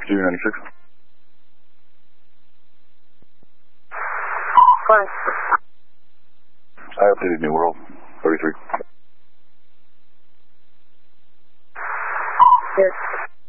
6296. Fine. I updated New World, 33. Yes.